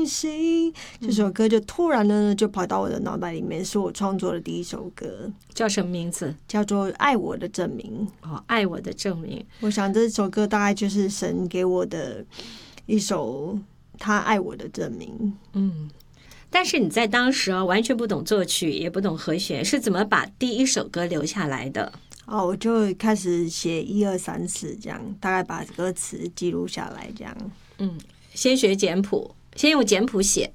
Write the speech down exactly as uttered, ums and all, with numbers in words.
星星，这首歌就突然呢就跑到我的脑袋里面，是我创作的第一首歌。 叫什么名字？ 叫做《爱我的证明》。 哦，爱我的证明。 我想这首歌大概就是神给我的一首他爱我的证明。 嗯，但是你在当时啊，完全不懂作曲，也不懂和弦，是怎么把第一首歌留下来的？ 哦，我就开始写一二三四这样，大概把歌词记录下来这样。 嗯，先学简谱，先用简谱写。